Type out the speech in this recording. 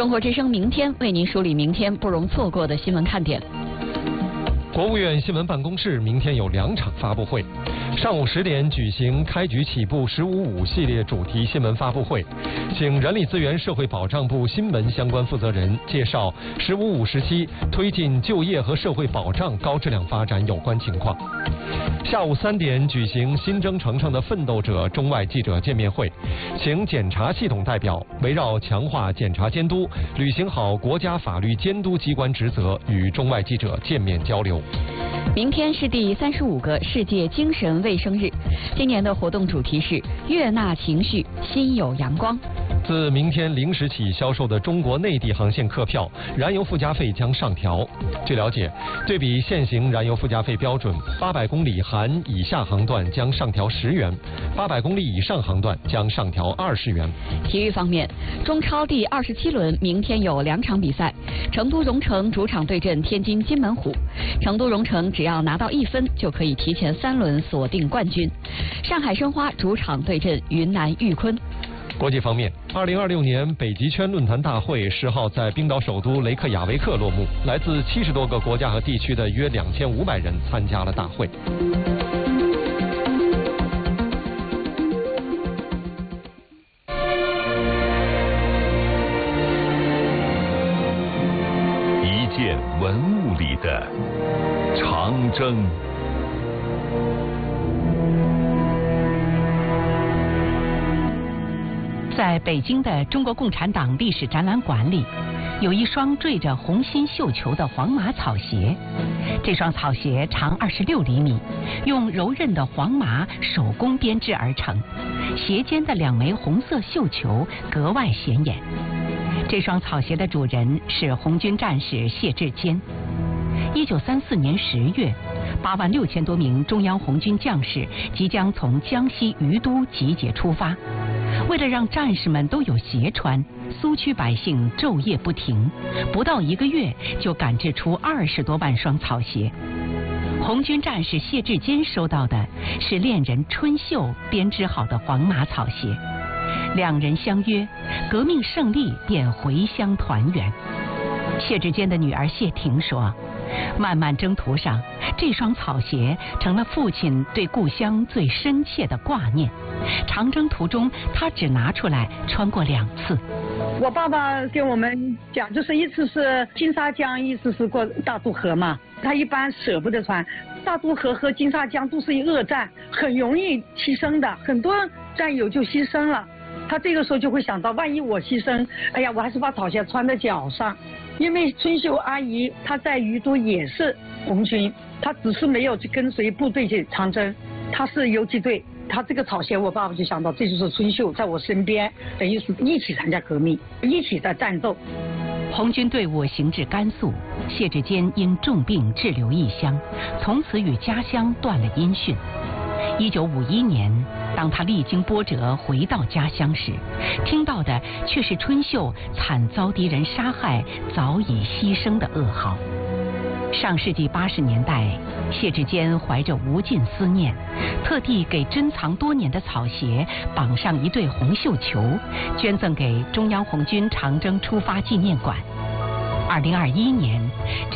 中国之声明天为您梳理明天不容错过的新闻看点。 国务院新闻办公室明天有2场发布会，上午10点举行开局起步“15.5”系列主题新闻发布会，请人力资源社会保障部新闻相关负责人介绍“15.5”时期推进就业和社会保障高质量发展有关情况。下午3点举行新征程上的奋斗者中外记者见面会，请检察系统代表围绕强化检察监督、履行好国家法律监督机关职责，与中外记者见面交流。 明天是第35个世界精神卫生日，今年的活动主题是悦纳情绪，心有阳光。 自明天0时起销售的中国内地航线客票，燃油附加费将上调。据了解，对比现行燃油附加费标准，800公里含以下航段将上调10元，800公里以上航段将上调20元。 体育方面，中超第27轮明天有2场比赛，成都蓉城主场对阵天津津门虎，成都蓉城只要拿到1分就可以提前3轮锁定冠军。上海申花主场对阵云南玉坤。 国际方面，2026年北极圈论坛大会10号在冰岛首都雷克雅维克落幕，来自70多个国家和地区的约2500人参加了大会。 一件文物里的长征。 在北京的中国共产党历史展览馆里，有一双缀着红心绣球的黄麻草鞋。这双草鞋长26厘米，用柔韧的黄麻手工编织而成，鞋尖的2枚红色绣球格外显眼。这双草鞋的主人是红军战士谢志坚。1934年10月，86000多名中央红军将士即将从江西于都集结出发。为了让战士们都有鞋穿，苏区百姓昼夜不停，不到1个月就赶制出20多万双草鞋。红军战士谢志坚收到的是恋人春秀编织好的黄麻草鞋，2人相约，革命胜利便回乡团圆。谢志坚的女儿谢婷说，漫漫征途上，这双草鞋成了父亲对故乡最深切的挂念。长征途中，他只拿出来穿过2次。 我爸爸跟我们讲，就是一次是金沙江，一次是过大渡河嘛。他一般舍不得穿，大渡河和金沙江都是一恶战，很容易牺牲的，很多战友就牺牲了。他这个时候就会想到，万一我牺牲，哎呀，我还是把草鞋穿在脚上。因为春秀阿姨她在于都也是红军，她只是没有去跟随部队去长征，她是游击队。她这个草鞋，我爸爸就想到，这就是春秀在我身边，等于是一起参加革命，一起在战斗。 红军队伍行至甘肃，谢志坚因重病滞留异乡，从此与家乡断了音讯。1951年，当他历经波折回到家乡时，听到的却是春秀惨遭敌人杀害、早已牺牲的噩耗。上世纪80年代，谢志坚怀着无尽思念，特地给珍藏多年的草鞋绑上一对红绣球，捐赠给中央红军长征出发纪念馆。2021年。